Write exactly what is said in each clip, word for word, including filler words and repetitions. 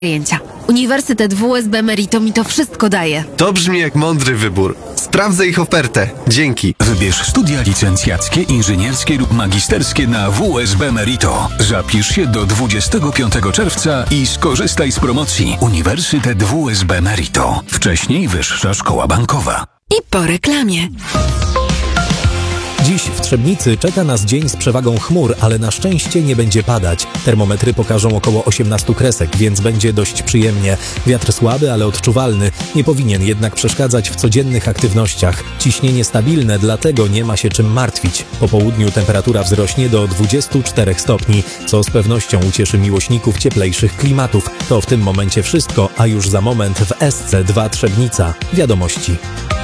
Zajęcia. Uniwersytet W S B Merito mi to wszystko daje. To brzmi jak mądry wybór. Sprawdzę ich ofertę. Dzięki. Wybierz studia licencjackie, inżynierskie lub magisterskie na W S B Merito. Zapisz się do dwudziestego piątego czerwca i skorzystaj z promocji Uniwersytet W S B Merito. Wcześniej Wyższa Szkoła Bankowa. I po reklamie. Dziś w Trzebnicy czeka nas dzień z przewagą chmur, ale na szczęście nie będzie padać. Termometry pokażą około osiemnaście kresek, więc będzie dość przyjemnie. Wiatr słaby, ale odczuwalny. Nie powinien jednak przeszkadzać w codziennych aktywnościach. Ciśnienie stabilne, dlatego nie ma się czym martwić. Po południu temperatura wzrośnie do dwudziestu czterech stopni, co z pewnością ucieszy miłośników cieplejszych klimatów. To w tym momencie wszystko, a już za moment w S C dwa Trzebnica. Wiadomości.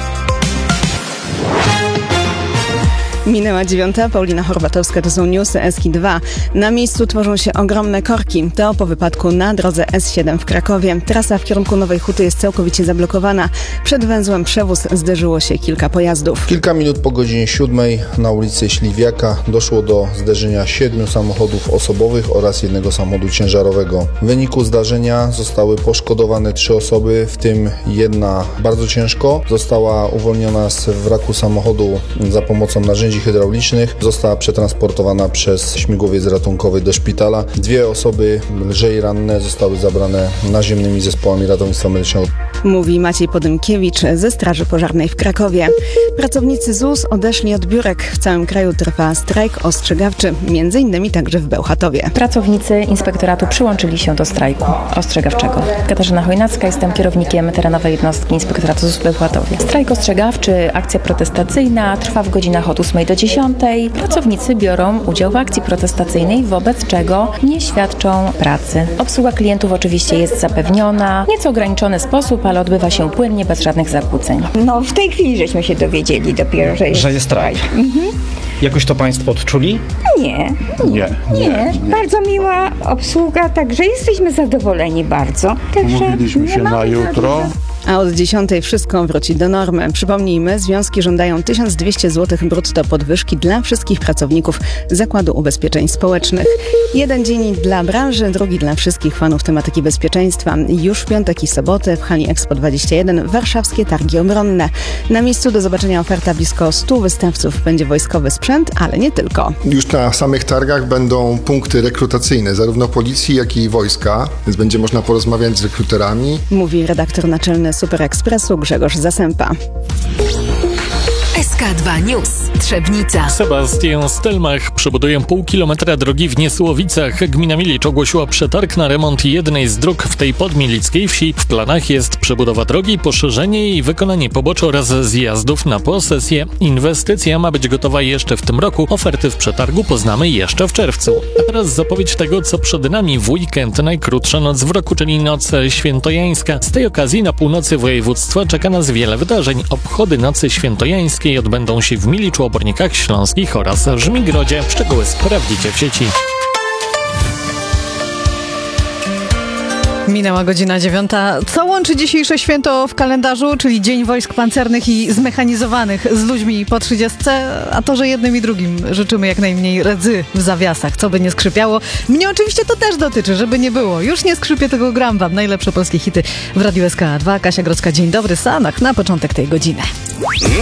Minęła dziewiąta, Paulina Horbatowska, to są newsy S K dwa. Na miejscu tworzą się ogromne korki. To po wypadku na drodze S siedem w Krakowie. Trasa w kierunku Nowej Huty jest całkowicie zablokowana. Przed węzłem Przewóz zderzyło się kilka pojazdów. Kilka minut po godzinie siódmej na ulicy Śliwiaka doszło do zderzenia siedmiu samochodów osobowych oraz jednego samochodu ciężarowego. W wyniku zdarzenia zostały poszkodowane trzy osoby, w tym jedna bardzo ciężko. Została uwolniona z wraku samochodu za pomocą narzędzi hydraulicznych. Została przetransportowana przez śmigłowiec ratunkowy do szpitala. Dwie osoby lżej ranne zostały zabrane naziemnymi zespołami ratownictwa medycznego. Mówi Maciej Podymkiewicz ze Straży Pożarnej w Krakowie. Pracownicy Z U S odeszli od biurek. W całym kraju trwa strajk ostrzegawczy, między innymi także w Bełchatowie. Pracownicy inspektoratu przyłączyli się do strajku ostrzegawczego. Katarzyna Chojnacka, jestem kierownikiem terenowej jednostki inspektoratu Z U S w Bełchatowie. Strajk ostrzegawczy, akcja protestacyjna trwa w godzinach od ósmej do dziesiątej. Pracownicy biorą udział w akcji protestacyjnej, wobec czego nie świadczą pracy. Obsługa klientów oczywiście jest zapewniona, w nieco ograniczony sposób, ale odbywa się płynnie, bez żadnych zakłóceń. No w tej chwili żeśmy się dowiedzieli dopiero, że jest, że jest strajk. Mhm. Jakoś to Państwo odczuli? Nie, nie, nie, nie. Bardzo miła obsługa, także jesteśmy zadowoleni bardzo. Także umówiliśmy się na jutro. A od dziesiątej wszystko wróci do normy. Przypomnijmy, związki żądają tysiąc dwieście złotych brutto podwyżki dla wszystkich pracowników Zakładu Ubezpieczeń Społecznych. Jeden dzień dla branży, drugi dla wszystkich fanów tematyki bezpieczeństwa. Już w piątek i sobotę w hali Expo dwadzieścia jeden warszawskie targi obronne. Na miejscu do zobaczenia oferta blisko stu wystawców. Będzie wojskowy sprzęt, ale nie tylko. Już na samych targach będą punkty rekrutacyjne, zarówno policji, jak i wojska, więc będzie można porozmawiać z rekruterami. Mówi redaktor naczelny Super Expressu Grzegorz Zasępa. S K dwa News. Trzebnica. Sebastian Stelmach przebuduje pół kilometra drogi w Niesłowicach. Gmina Milicz ogłosiła przetarg na remont jednej z dróg w tej podmilickiej wsi. W planach jest przebudowa drogi, poszerzenie i wykonanie pobocza oraz zjazdów na posesję. Inwestycja ma być gotowa jeszcze w tym roku. Oferty w przetargu poznamy jeszcze w czerwcu. A teraz zapowiedź tego, co przed nami w weekend. Najkrótsza noc w roku, czyli noc świętojańska. Z tej okazji na północy województwa czeka nas wiele wydarzeń. Obchody nocy świętojańskiej odbędą się w Miliczu, Obornikach Śląskich oraz Żmigrodzie. Szczegóły sprawdzicie w sieci. Minęła godzina dziewiąta. Co łączy dzisiejsze święto w kalendarzu, czyli Dzień Wojsk Pancernych i Zmechanizowanych z ludźmi po trzydziestce? A to, że jednym i drugim życzymy jak najmniej rdzy w zawiasach, co by nie skrzypiało. Mnie oczywiście to też dotyczy, żeby nie było. Już nie skrzypię, tego gram wam. Najlepsze polskie hity w Radiu S K dwa. Kasia Grodzka, dzień dobry. Sanach na początek tej godziny.